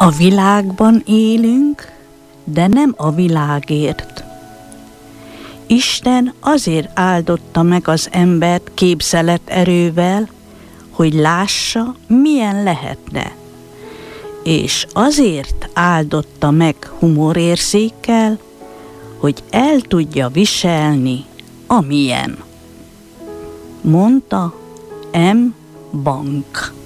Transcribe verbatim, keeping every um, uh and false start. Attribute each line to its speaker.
Speaker 1: A világban élünk, de nem a világért. Isten azért áldotta meg az embert képzelet erővel, hogy lássa, milyen lehetne. És azért áldotta meg humorérzékkel, hogy el tudja viselni, amilyen. Mondta M. Bank.